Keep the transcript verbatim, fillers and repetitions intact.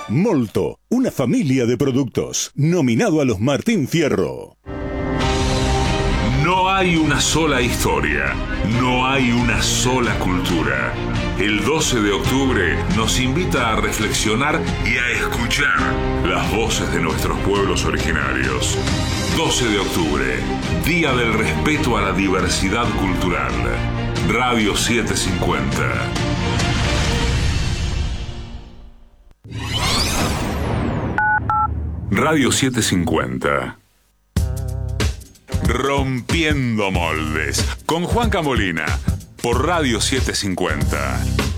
Molto, una familia de productos, nominado a los Martín Fierro. No hay una sola historia, no hay una sola cultura. El doce de octubre nos invita a reflexionar y a escuchar las voces de nuestros pueblos originarios. doce de octubre, Día del Respeto a la Diversidad Cultural. Radio setecientos cincuenta. Radio setecientos cincuenta. Rompiendo moldes con Juan Camolina por Radio setecientos cincuenta.